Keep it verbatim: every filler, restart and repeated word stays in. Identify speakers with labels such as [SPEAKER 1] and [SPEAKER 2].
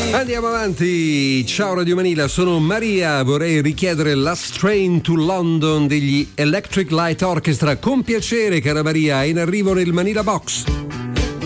[SPEAKER 1] Andiamo avanti, ciao Radio Manila, sono Maria, vorrei richiedere Last Train to London degli Electric Light Orchestra, con piacere cara Maria, in arrivo nel Manila Box.